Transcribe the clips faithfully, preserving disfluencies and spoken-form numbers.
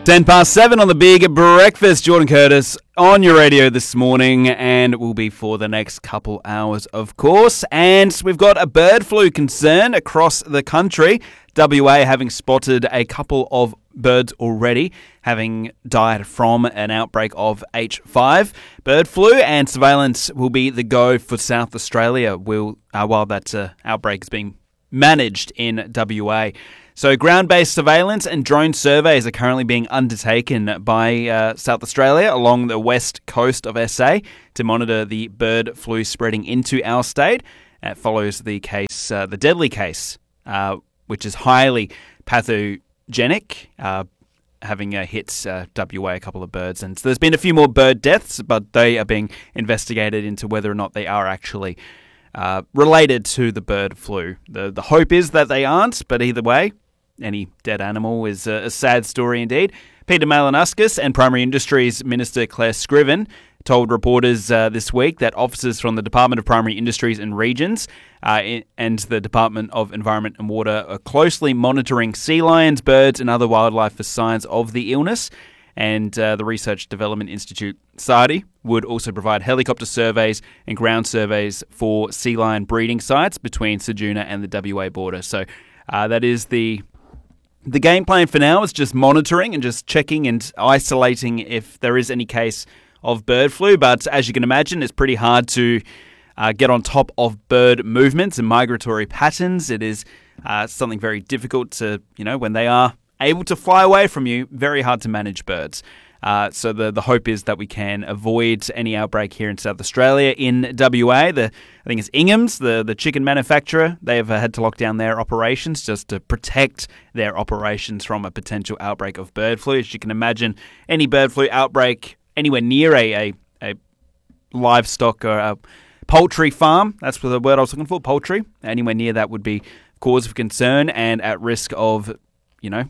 ten past seven on the Big Breakfast. Jordan Curtis on your radio this morning, and will be for the next couple hours, of course. And we've got a bird flu concern across the country. W A having spotted a couple of birds already having died from an outbreak of H five bird flu, and surveillance will be the go for South Australia will, uh, while that uh, outbreak is being managed in W A. So ground-based surveillance and drone surveys are currently being undertaken by uh, South Australia along the west coast of S A to monitor the bird flu spreading into our state. That follows the case, uh, the deadly case, uh, which is highly pathogenic, uh, having uh, hit uh, W A a couple of birds. And so there's been a few more bird deaths, but they are being investigated into whether or not they are actually uh, related to the bird flu. The, the hope is that they aren't, but either way, any dead animal is a, a sad story indeed. Peter Malinauskas and Primary Industries Minister Claire Scriven told reporters uh, this week that officers from the Department of Primary Industries and Regions uh, and the Department of Environment and Water are closely monitoring sea lions, birds and other wildlife for signs of the illness. And uh, the Research Development Institute, SARDI, would also provide helicopter surveys and ground surveys for sea lion breeding sites between Ceduna and the W A border. So uh, that is the... The game plan for now is just monitoring and just checking and isolating if there is any case of bird flu. But as you can imagine, it's pretty hard to uh, get on top of bird movements and migratory patterns. It is uh, something very difficult to, you know, when they are able to fly away from you, very hard to manage birds. Uh, so the, the hope is that we can avoid any outbreak here in South Australia. In W A, the I think it's Ingham's, the, the chicken manufacturer, they have had to lock down their operations just to protect their operations from a potential outbreak of bird flu. As you can imagine, any bird flu outbreak anywhere near a, a, a livestock or a poultry farm, that's the word I was looking for, poultry, anywhere near that would be cause of concern and at risk of, you know,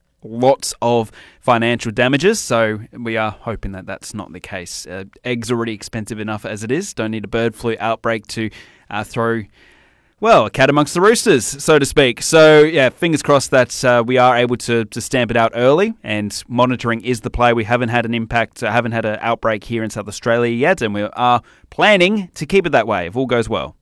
lots of financial damages, so we are hoping that that's not the case. Uh, eggs are already expensive enough as it is. Don't need a bird flu outbreak to uh, throw, well, a cat amongst the roosters, so to speak. So, yeah, fingers crossed that uh, we are able to, to stamp it out early, and monitoring is the play. We haven't had an impact, uh, haven't had an outbreak here in South Australia yet, and we are planning to keep it that way if all goes well.